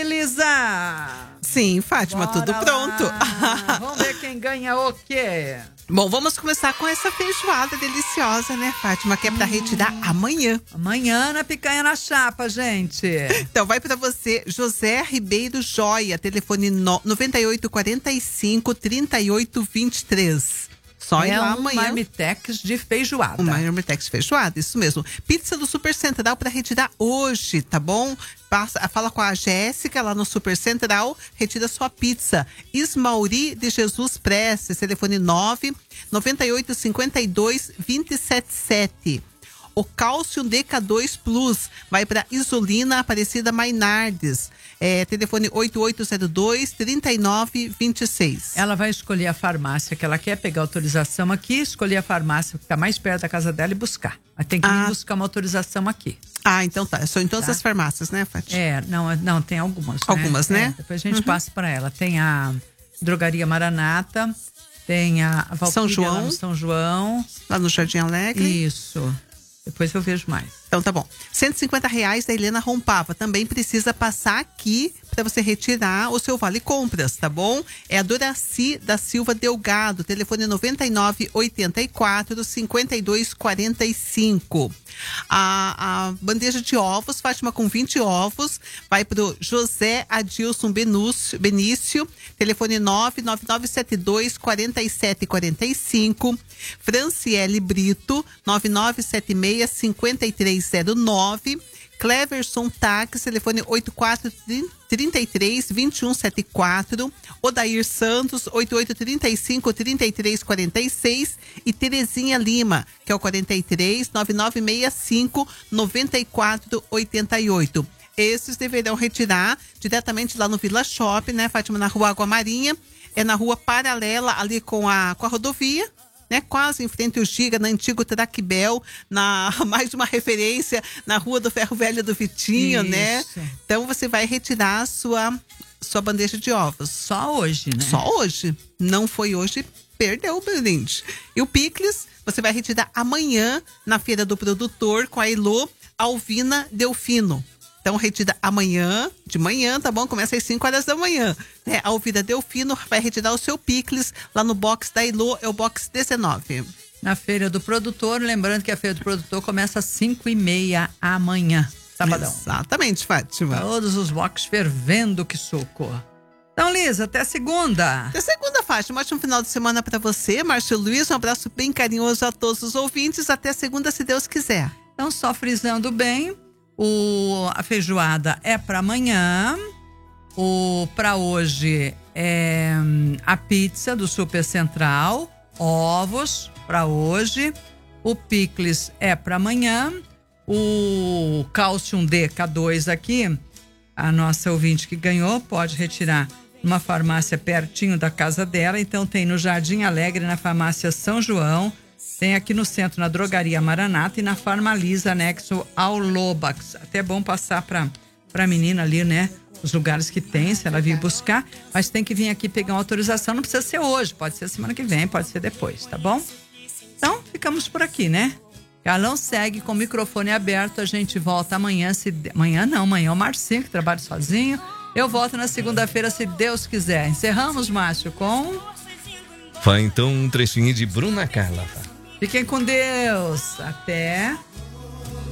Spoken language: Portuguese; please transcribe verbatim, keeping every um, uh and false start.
Elisa? Sim, Fátima, Bora tudo lá. pronto. Vamos ver quem ganha o quê? Bom, vamos começar com essa feijoada deliciosa, né, Fátima? Que é pra hum. retirar amanhã. Amanhã na picanha na chapa, gente. Então vai pra você, José Ribeiro Joia, telefone no, noventa e oito quarenta e cinco, trinta e oito vinte e três. Só ir é lá um amanhã. marmitex de feijoada. Um marmitex feijoada, isso mesmo. Pizza do Super Central para retirar hoje, tá bom? Passa, fala com a Jéssica lá no Super Central, retira sua pizza. Ismauri de Jesus Prestes, telefone nove noventa e oito cinquenta e dois vinte e sete sete. O Cálcio D K dois Plus vai para Isolina Aparecida Mainardes. É, telefone oito oito zero dois, três nove dois seis. Ela vai escolher a farmácia que ela quer, pegar autorização aqui, escolher a farmácia que está mais perto da casa dela e buscar. Ela tem que Ah. vir buscar uma autorização aqui. Ah, então tá. São em todas Tá. as farmácias, né, Fátima? É, não, não tem algumas. Algumas, né? É, depois a gente Uhum. passa para ela. Tem a Drogaria Maranata, tem a Valquíria São João. lá no São João. Lá no Jardim Alegre. Isso. Depois eu vejo mais. Então tá bom. cento e cinquenta reais da Helena Rompava. Também precisa passar aqui para você retirar o seu Vale Compras, tá bom? É a Doraci da Silva Delgado, telefone noventa e nove oitenta e quatro, cinquenta e dois quarenta e cinco. A, a bandeja de ovos, Fátima, com vinte ovos, vai pro José Adilson Benúcio, Benício, telefone nove nove nove sete dois, quatro sete quatro cinco. Franciele Brito, nove nove sete seis, cinco três zero nove. Cleverson Tax, telefone oito quatro três três, dois um sete quatro. Odair Santos, oito oito três cinco, três três quatro seis. E Terezinha Lima, que é o quarenta e três, nove nove seis cinco, nove quatro oito oito. Esses deverão retirar diretamente lá no Vila Shopping, né, Fátima, na rua Água Marinha. É na rua paralela ali com a, com a rodovia, né, quase em frente ao Giga, na antigo Traquibel, na mais uma referência na Rua do Ferro Velho do Vitinho, Isso. né? Então você vai retirar a sua sua bandeja de ovos. Só hoje, né? Só hoje. Não foi hoje, perdeu o brinde. E o picles você vai retirar amanhã na Feira do Produtor com a Elô Alvina Delfino. Então, retira amanhã, de manhã, tá bom? Começa às cinco horas da manhã. Né? A Alvira Delfino vai retirar o seu picles lá no box da Elô, é o box dezenove. Na Feira do Produtor, lembrando que a Feira do Produtor começa às cinco e meia amanhã, sabadão. Exatamente, Fátima. Todos os boxes fervendo que suco. Então, Lisa, até segunda. Até segunda, Fátima. Um ótimo final de semana pra você, Márcio Luiz. Um abraço bem carinhoso a todos os ouvintes. Até segunda, se Deus quiser. Então, só frisando bem, o, a feijoada é para amanhã, o para hoje é a pizza do Super Central, ovos para hoje, o picles é para amanhã, o Calcium D K dois aqui, a nossa ouvinte que ganhou pode retirar numa farmácia pertinho da casa dela, então tem no Jardim Alegre, na farmácia São João, tem aqui no centro, na Drogaria Maranata e na Farmalisa, anexo ao Lobax. Até é bom passar para a menina ali, né? Os lugares que tem, se ela vir buscar. Mas tem que vir aqui pegar uma autorização. Não precisa ser hoje, pode ser semana que vem, pode ser depois, tá bom? Então, ficamos por aqui, né? Carlão segue com o microfone aberto. A gente volta amanhã. Se... Amanhã não, amanhã é o Marcinho, que trabalha sozinho. Eu volto na segunda-feira, se Deus quiser. Encerramos, Márcio, com... Vai então um trechinho de Bruna Carla. Fiquem com Deus. Até